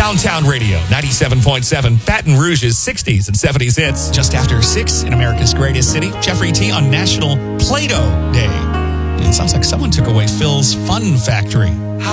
Downtown Radio, 97.7, Baton Rouge's 60s and 70s hits. Just after 6 in America's greatest city, Jeffrey T. on National Play-Doh Day. It sounds like someone took away Phil's Fun Factory.